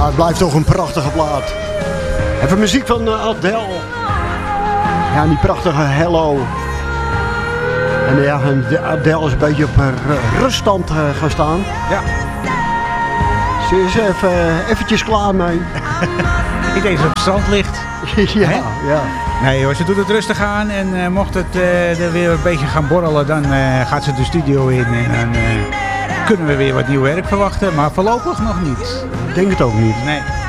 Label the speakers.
Speaker 1: Ja, het blijft toch een prachtige plaat. Even muziek van Adele. Ja, die prachtige Hello. En ja, Adele is een beetje op ruststand gaan staan.
Speaker 2: Ja.
Speaker 1: Ze is eventjes klaar mee.
Speaker 2: Ik denk dat ze op het strand ligt.
Speaker 1: Ja,
Speaker 2: Hè?
Speaker 1: ja.
Speaker 2: Nee hoor, ze doet het rustig aan en mocht het er weer een beetje gaan borrelen, dan gaat ze de studio in en dan kunnen we weer wat nieuw werk verwachten. Maar voorlopig nog niet.
Speaker 1: Ik denk het ook niet.
Speaker 2: Nee.